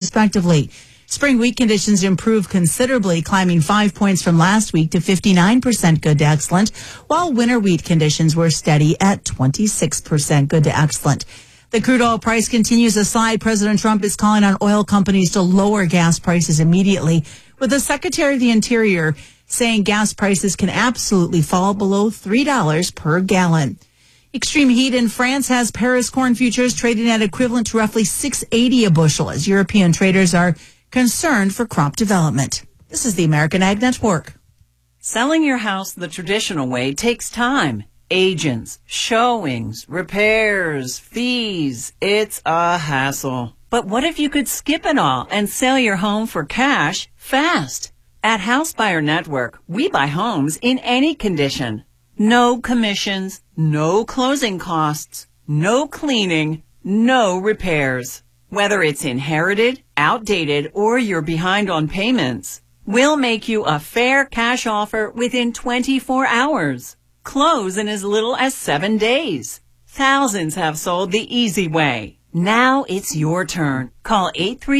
respectively. Spring wheat conditions improved considerably, climbing 5 points from last week to 59% good to excellent, while winter wheat conditions were steady at 26% good to excellent. The crude oil price continues to slide. President Trump is calling on oil companies to lower gas prices immediately, with the Secretary of the Interior saying gas prices can absolutely fall below $3 per gallon. Extreme heat in France has Paris corn futures trading at equivalent to roughly $6.80 a bushel as European traders are concerned for crop development. This is the American Ag Network. Selling your house the traditional way takes time. Agents, showings, repairs, fees. It's a hassle. But what if you could skip it all and sell your home for cash fast? At House Buyer Network, we buy homes in any condition. No commissions, no closing costs, no cleaning, no repairs. Whether it's inherited, outdated, or you're behind on payments, we'll make you a fair cash offer within 24 hours. Close in as little as 7 days. Thousands have sold the easy way. Now it's your turn. Call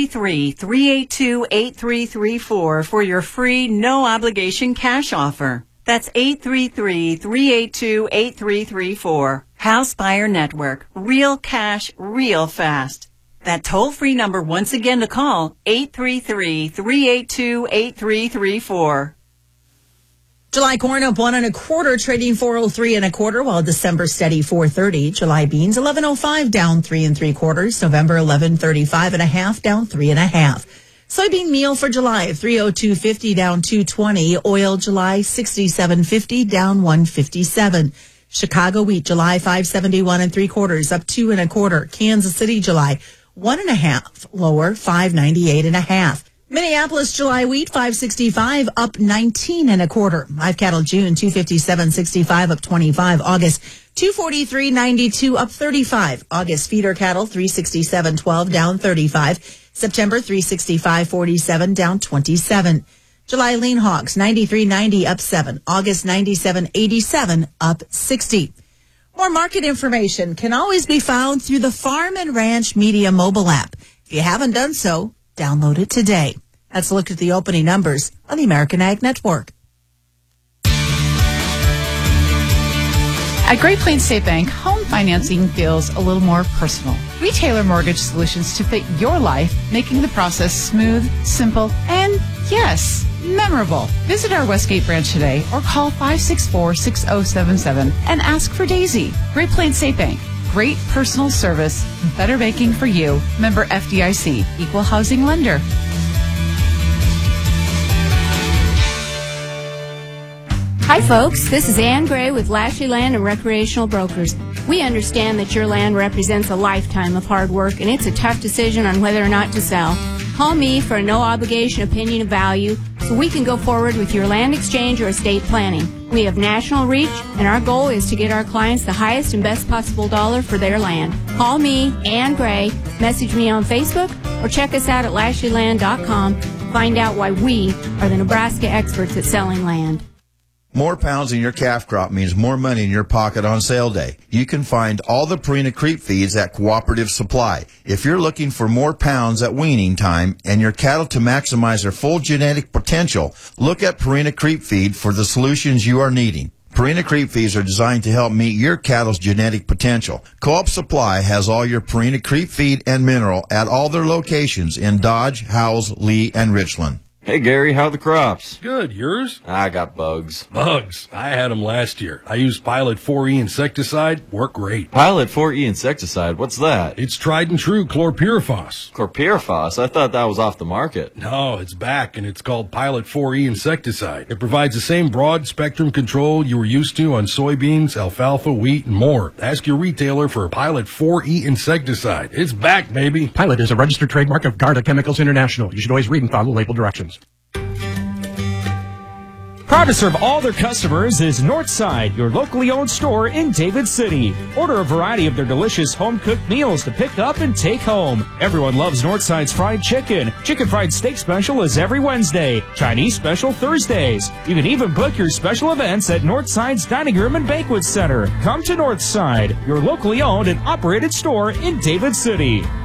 833-382-8334 for your free, no-obligation cash offer. That's 833-382-8334. House Buyer Network. Real cash, real fast. That toll-free number once again to call, 833-382-8334. July corn up 1 1/4, trading 403 1/4, while December steady 430. July beans 1105 down 3 3/4. November 1135 1/2 down 3 1/2. Soybean meal for July 302.50 down 220. Oil July 67.50 down 157. Chicago wheat July 571 3/4 up 2 1/4. Kansas City July 1 1/2 lower 598 1/2. Minneapolis July wheat 565 up 19 1/4. Live cattle June 257.65 up 25. August 243.92 up 35. August feeder cattle 367.12 down 35. September 365.47 down 27. July lean hogs 93.90 up 7. August 97.87 up 60. More market information can always be found through the Farm and Ranch Media mobile app. If you haven't done so, download it today. Let's look at the opening numbers on the American Ag Network. At Great Plains State Bank, home financing feels a little more personal. We tailor mortgage solutions to fit your life, making the process smooth, simple, and, yes, memorable. Visit our Westgate branch today or call 564-6077 and ask for Daisy. Great Plains State Bank. Great personal service, better banking for you. Member FDIC, Equal Housing Lender. Hi folks, this is Ann Gray with Lashley Land and Recreational Brokers. We understand that your land represents a lifetime of hard work and it's a tough decision on whether or not to sell. Call me for a no-obligation opinion of value so we can go forward with your land exchange or estate planning. We have national reach, and our goal is to get our clients the highest and best possible dollar for their land. Call me, Ann Gray, message me on Facebook, or check us out at LashleyLand.com. Find out why we are the Nebraska experts at selling land. More pounds in your calf crop means more money in your pocket on sale day. You can find all the Purina Creep feeds at Cooperative Supply. If you're looking for more pounds at weaning time and your cattle to maximize their full genetic potential, look at Purina Creep Feed for the solutions you are needing. Purina Creep Feeds are designed to help meet your cattle's genetic potential. Co-op Supply has all your Purina Creep Feed and mineral at all their locations in Dodge, Howells, Lee, and Richland. Hey, Gary, how are the crops? Good. Yours? I got bugs. Bugs? I had them last year. I used Pilot 4E insecticide. Worked great. Pilot 4E insecticide? What's that? It's tried and true chlorpyrifos. Chlorpyrifos? I thought that was off the market. No, it's back, and it's called Pilot 4E insecticide. It provides the same broad-spectrum control you were used to on soybeans, alfalfa, wheat, and more. Ask your retailer for Pilot 4E insecticide. It's back, baby. Pilot is a registered trademark of Garda Chemicals International. You should always read and follow label directions. Proud to serve all their customers is Northside, your locally owned store in David City. Order a variety of their delicious home-cooked meals to pick up and take home. Everyone loves Northside's fried chicken. Chicken fried steak special is every Wednesday. Chinese special Thursdays. You can even book your special events at Northside's Dining Room and Banquet Center. Come to Northside, your locally owned and operated store in David City.